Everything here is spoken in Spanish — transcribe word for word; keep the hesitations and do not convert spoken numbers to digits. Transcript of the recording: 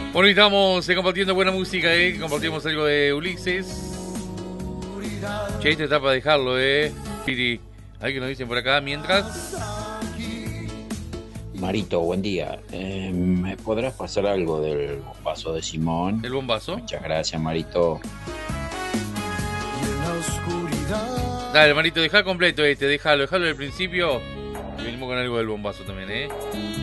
Bueno, y estamos eh, compartiendo buena música, eh. Compartimos algo de Ulises. Che, esta está para dejarlo, eh. Piri, hay que nos dicen por acá. Mientras. Marito, buen día. Eh, ¿Me podrás pasar algo del bombazo de Simón? El bombazo. Muchas gracias, Marito. Dale, Marito, deja completo este, déjalo, déjalo del principio. Y venimos con algo del bombazo también, eh.